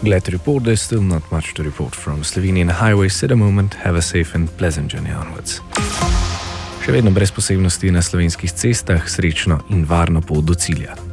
Glad to report there's still not much to report from Slovenian highways at the moment. Have a safe and pleasant journey onwards. Še vedno brez posebnosti na slovenskih cestah, srečno in varno pot do cilja.